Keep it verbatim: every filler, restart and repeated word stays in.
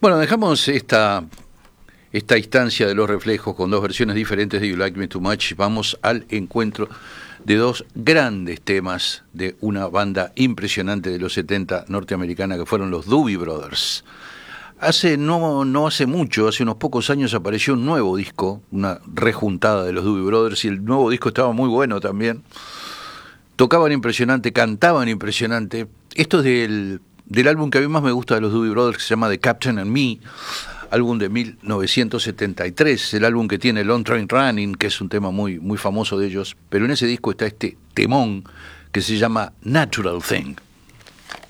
Bueno, dejamos esta, esta instancia de los reflejos con dos versiones diferentes de You Like Me Too Much. Vamos al encuentro de dos grandes temas de una banda impresionante de los setenta norteamericana que fueron los Doobie Brothers. Hace no, no hace mucho, hace unos pocos años apareció un nuevo disco, una rejuntada de los Doobie Brothers, y el nuevo disco estaba muy bueno también. Tocaban impresionante, cantaban impresionante. Esto es del, del álbum que a mí más me gusta de los Doobie Brothers, que se llama The Captain and Me, álbum de mil novecientos setenta y tres, el álbum que tiene Long Train Running, que es un tema muy, muy famoso de ellos, pero en ese disco está este temón que se llama Natural Thing.